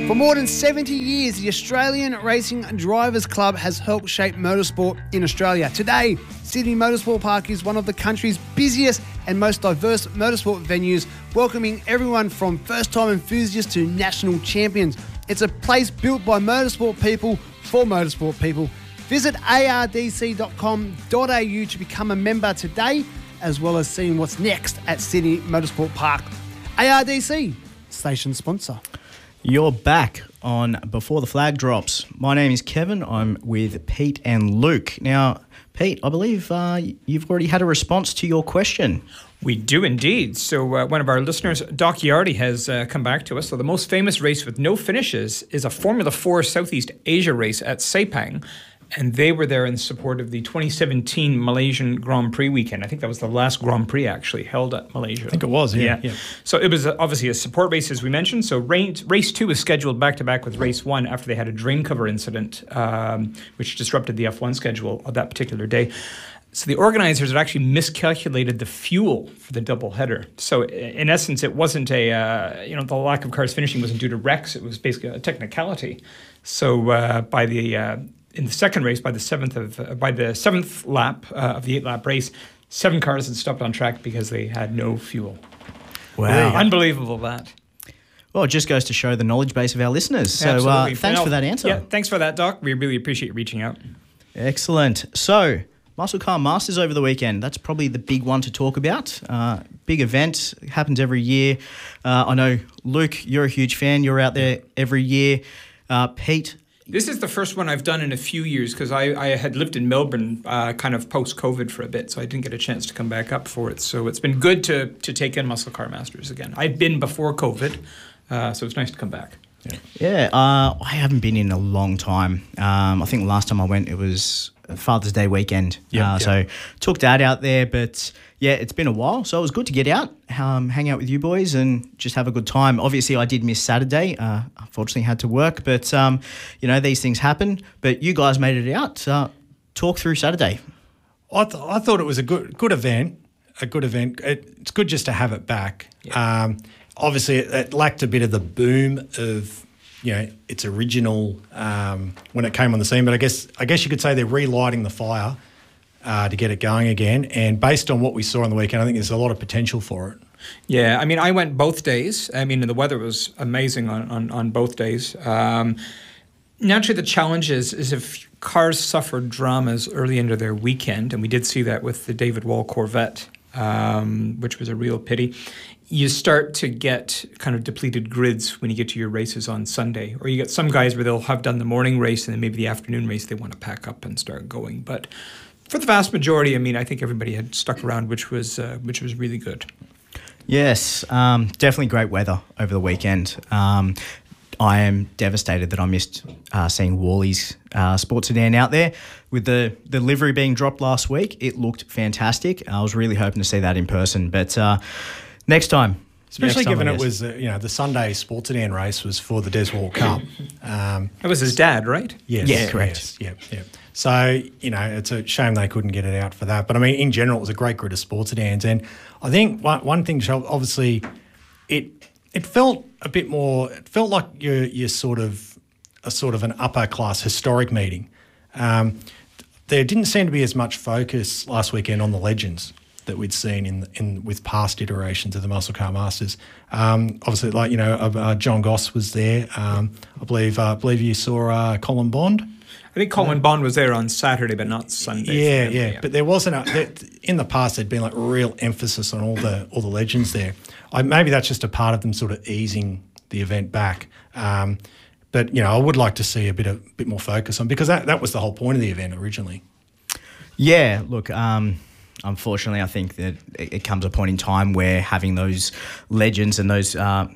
For more than 70 years, the Australian Racing Drivers Club has helped shape motorsport in Australia. Today, Sydney Motorsport Park is one of the country's busiest and most diverse motorsport venues, welcoming everyone from first-time enthusiasts to national champions. It's a place built by motorsport people for motorsport people. Visit ardc.com.au to become a member today, as well as seeing what's next at Sydney Motorsport Park. ARDC, station sponsor. You're back on Before the Flag Drops. My name is Kevin. I'm with Pete and Luke. Now, Pete, I believe you've already had a response to your question. We do indeed. So one of our listeners, Doc Yardy, has come back to us. So the most famous race with no finishes is a Formula 4 Southeast Asia race at Sepang. And they were there in support of the 2017 Malaysian Grand Prix weekend. I think that was the last Grand Prix actually held at Malaysia. I think it was, yeah. So it was obviously a support race, as we mentioned. So race 2 was scheduled back-to-back with race 1 after they had a drain cover incident, which disrupted the F1 schedule of that particular day. So the organizers had actually miscalculated the fuel for the double header. So in essence, it wasn't the lack of cars finishing wasn't due to wrecks. It was basically a technicality. So in the second race, by the seventh lap of the 8-lap race, 7 cars had stopped on track because they had no fuel. Wow. Unbelievable, that. Well, it just goes to show the knowledge base of our listeners. So thanks for that answer. Yeah, thanks for that, Doc. We really appreciate you reaching out. Excellent. So, Muscle Car Masters over the weekend. That's probably the big one to talk about. Big event. It happens every year. I know, Luke, you're a huge fan. You're out there every year. Pete, this is the first one I've done in a few years because I had lived in Melbourne kind of post-COVID for a bit, so I didn't get a chance to come back up for it. So it's been good to take in Muscle Car Masters again. I'd been before COVID, so it's nice to come back. Yeah, I haven't been in a long time. I think the last time I went, it was Father's Day weekend. So took Dad out there, but yeah, it's been a while. So it was good to get out, hang out with you boys and just have a good time. Obviously, I did miss Saturday. Unfortunately, had to work, but these things happen. But you guys made it out. Talk through Saturday. I thought it was a good event. It's good just to have it back. Yeah. Obviously, it lacked a bit of the boom of its original when it came on the scene. But I guess you could say they're relighting the fire to get it going again. And based on what we saw on the weekend, I think there's a lot of potential for it. Yeah, I mean, I went both days. I mean, the weather was amazing on both days. Naturally, the challenge is if cars suffered dramas early into their weekend, and we did see that with the David Wall Corvette, which was a real pity. You start to get kind of depleted grids when you get to your races on Sunday. Or you get some guys where they'll have done the morning race and then maybe the afternoon race they want to pack up and start going. But for the vast majority, I mean, I think everybody had stuck around, which was really good. Yes, definitely great weather over the weekend. I am devastated that I missed seeing Wally's sports sedan out there. With the livery being dropped last week, it looked fantastic. I was really hoping to see that in person, but next time. Especially given it was, the Sunday sports sedan race was for the Des Walk Cup. That was his dad, right? Yes. Yeah, correct. Yes, yeah. So, it's a shame they couldn't get it out for that. But, I mean, in general, it was a great grid of sports sedans. And I think one thing, obviously, it felt a bit more, it felt like you're sort of an upper class historic meeting. There didn't seem to be as much focus last weekend on the legends that we'd seen in with past iterations of the Muscle Car Masters. Obviously, John Goss was there. I believe you saw Colin Bond. I think Colin Bond was there on Saturday, but not Sunday. Yeah. But there wasn't in the past. There'd been like real emphasis on all the legends there. Maybe that's just a part of them sort of easing the event back. But I would like to see a bit more focus on, because that was the whole point of the event originally. Yeah. Look. Unfortunately, I think that it comes a point in time where having those legends and those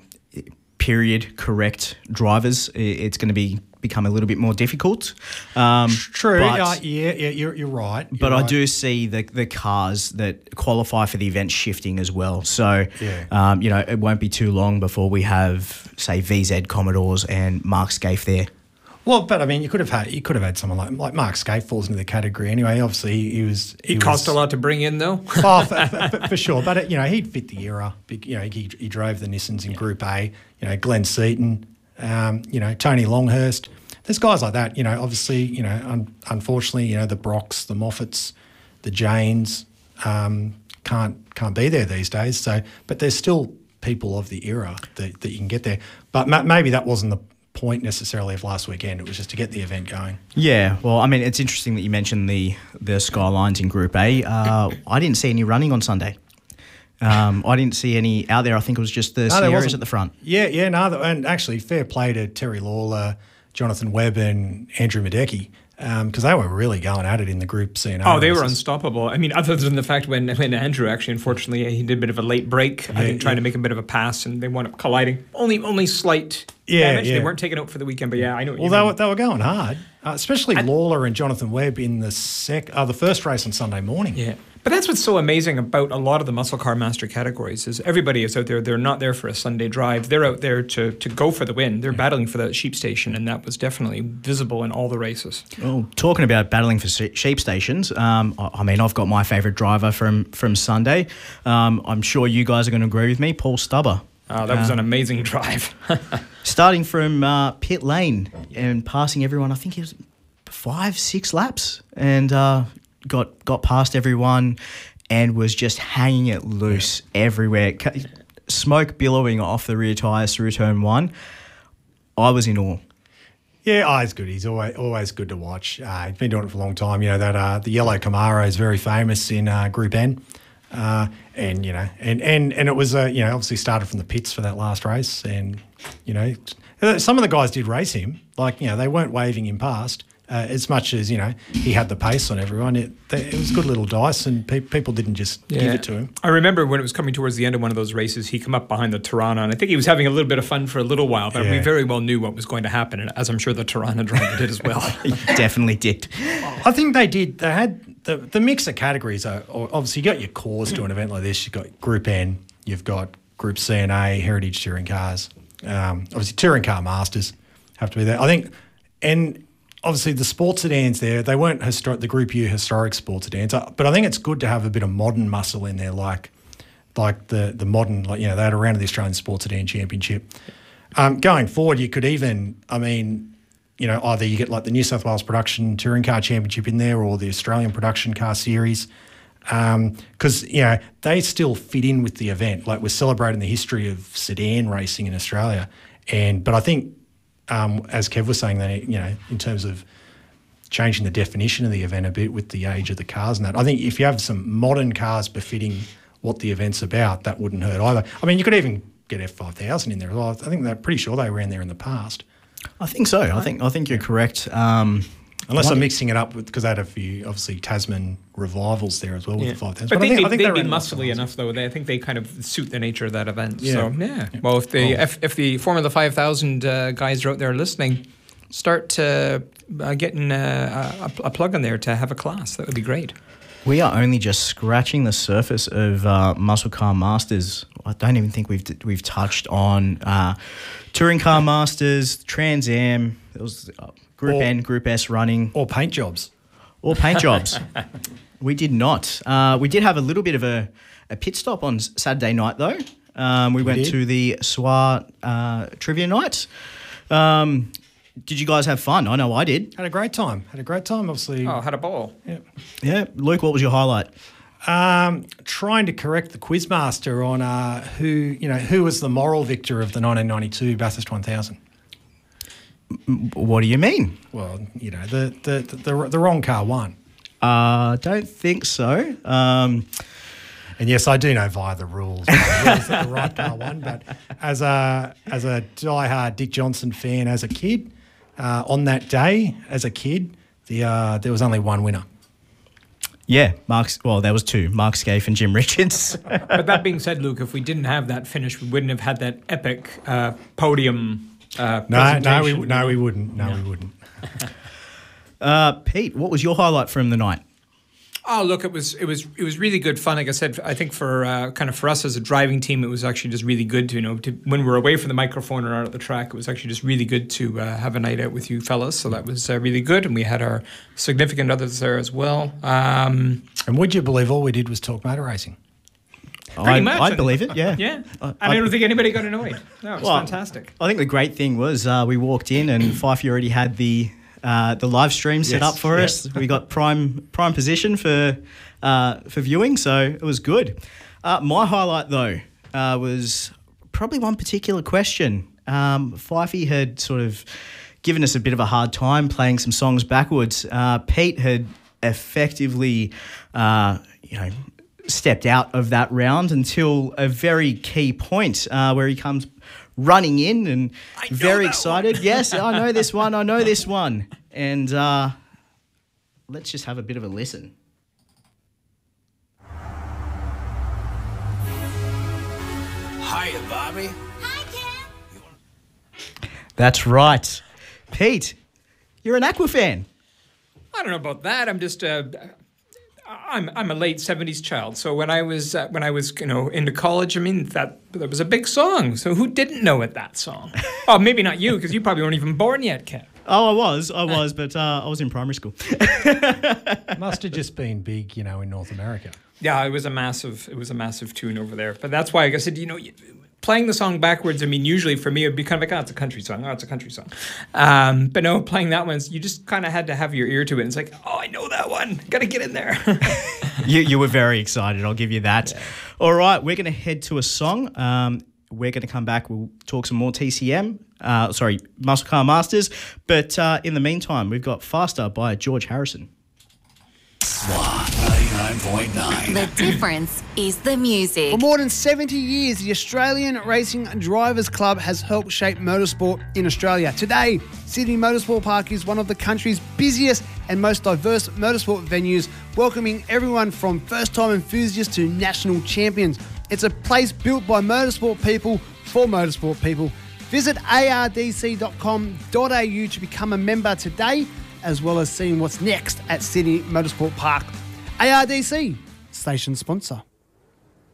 period correct drivers, it's going to become a little bit more difficult. True. You're right. I do see the cars that qualify for the event shifting as well. So, it won't be too long before we have, say, VZ Commodores and Mark Scaife there. Well, but I mean, you could have had someone like Mark Scaife falls into the category anyway. Obviously, he cost a lot to bring in, though. for sure. But he'd fit the era. He drove the Nissans in Group A. Glenn Seaton Tony Longhurst. There's guys like that, obviously, unfortunately, the Brocks, the Moffats, the Janes can't be there these days. So, but there's still people of the era that you can get there. But maybe that wasn't the point necessarily of last weekend. It was just to get the event going. Yeah, well, I mean, it's interesting that you mentioned the Skylines in Group A. I didn't see any running on Sunday. I didn't see any out there. I think it was just the Sierras at the front. And actually, fair play to Terry Lawler, Jonathan Webb and Andrew Madecki, because they were really going at it in the Group C and A. Oh, they were unstoppable. I mean, other than the fact when Andrew actually, unfortunately, he did a bit of a late break, I think trying to make a bit of a pass, and they wound up colliding. Only slight damage. They weren't taken out for the weekend, but I know what you mean. They were going hard, especially Lawler and Jonathan Webb in the first race on Sunday morning. Yeah. But that's what's so amazing about a lot of the muscle car master categories is everybody is out there. They're not there for a Sunday drive. They're out there to go for the win. They're battling for that sheep station, and that was definitely visible in all the races. Well, talking about battling for sheep stations, I've got my favourite driver from Sunday. I'm sure you guys are going to agree with me, Paul Stubber. Oh, that was an amazing drive. Starting from pit lane and passing everyone, I think it was 5-6 laps, and got past everyone and was just hanging it loose everywhere. Smoke billowing off the rear tyres through turn 1. I was in awe. Yeah, he's good. He's always good to watch. He's been doing it for a long time. The yellow Camaro is very famous in Group N. And it was obviously started from the pits for that last race, and some of the guys did race him, they weren't waving him past. As much as, he had the pace on everyone, it was good little dice, and people didn't just give it to him. I remember when it was coming towards the end of one of those races, he came up behind the Tirana, and I think he was having a little bit of fun for a little while, but we very well knew what was going to happen, and as I'm sure the Tirana driver did as well. He definitely did. I think they did. They had the mix of categories. Obviously, you got your cores to an event like this. You've got Group N, you've got Group C and A, Heritage Touring Cars. Obviously, Touring Car Masters have to be there. I think, and obviously, the sports sedans there, they weren't the Group U historic sports sedans, but I think it's good to have a bit of modern muscle in there, like the modern, they had around the Australian Sports Sedan Championship. Going forward, you could even, either you get like the New South Wales Production Touring Car Championship in there or the Australian Production Car Series, because, they still fit in with the event. Like, we're celebrating the history of sedan racing in Australia. But I think, as Kev was saying, that in terms of changing the definition of the event a bit with the age of the cars and that, I think if you have some modern cars befitting what the event's about, that wouldn't hurt either. I mean, you could even get F5000 in there as well. I think they're pretty sure they were in there in the past. I think so. I think you're correct. Unless I'm mixing it up because they had a few, obviously, Tasman revivals there as well with the 5000. But I think they'd be muscly enough, though. I think they kind of suit the nature of that event. Yeah. So, yeah. Well, if the Formula 5000 guys are out there listening, start getting a plug in there to have a class. That would be great. We are only just scratching the surface of Muscle Car Masters. I don't even think we've touched on Touring Car Masters, Trans Am. There was Group N, Group S running. Or paint jobs. We did not. We did have a little bit of a pit stop on Saturday night, though. We went to the SWA trivia night. Did you guys have fun? I know I did. Had a great time, obviously. Oh, had a ball. Yeah. Luke, what was your highlight? Trying to correct the quizmaster on who was the moral victor of the 1992 Bathurst 1000. What do you mean? Well, the wrong car won. Don't think so. And yes, I do know via the rules that the right car won. But as a diehard Dick Johnson fan as a kid, on that day as a kid, there was only one winner. Yeah, there was two, Mark Scaife and Jim Richards. But that being said, Luke, if we didn't have that finish, we wouldn't have had that epic podium presentation. No, we wouldn't. No, we wouldn't. Pete, what was your highlight from the night? Oh, look, it was really good fun. Like I said, I think for us as a driving team, it was actually just really good to when we're away from the microphone or out at the track, it was actually just really good to have a night out with you fellas. So that was really good, and we had our significant others there as well. And would you believe all we did was talk motor racing? Pretty much. I believe it, yeah. Yeah. I don't think anybody got annoyed. No, it was fantastic. I think the great thing was we walked in and Fifey already had the live stream set up for us. We got prime position for viewing, so it was good. My highlight, though, was probably one particular question. Fifey had sort of given us a bit of a hard time playing some songs backwards. Pete had effectively, stepped out of that round until a very key point where he comes running in and very excited. Yes, I know this one. And let's just have a bit of a listen. Hiya, Bobby. Hi, Ken. That's right. Pete, you're an Aqua fan. I don't know about that. I'm just I'm a late '70s child. So when I was into college, I mean that was a big song. So who didn't know it, that song? Oh, maybe not you, because you probably weren't even born yet, Ken. Oh, I was, but I was in primary school. Must have just been big, in North America. Yeah, it was a massive tune over there. But that's why, like I said, playing the song backwards, I mean, usually for me, it'd be kind of like, it's a country song. But no, playing that one, you just kind of had to have your ear to it. And it's like, oh, I know that one. Got to get in there. You were very excited, I'll give you that. Yeah. All right, we're going to head to a song. We're going to come back. We'll talk some more TCM. Muscle Car Masters. But in the meantime, we've got Faster by George Harrison. Swan 99.9. The difference is the music. For more than 70 years, the Australian Racing Drivers Club has helped shape motorsport in Australia. Today, Sydney Motorsport Park is one of the country's busiest and most diverse motorsport venues, welcoming everyone from first-time enthusiasts to national champions. It's a place built by motorsport people for motorsport people. Visit ardc.com.au to become a member today, as well as seeing what's next at Sydney Motorsport Park. ARDC, station sponsor.